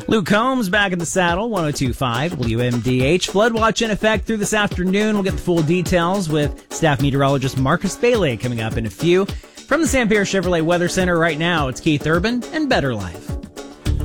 Luke Combs back in the saddle, 102.5 WMDH. Flood watch in effect through this afternoon. We'll get the full details with staff meteorologist Marcus Bailey coming up in a few. From the San Pierre Chevrolet Weather Center right now, it's Keith Urban and Better Life.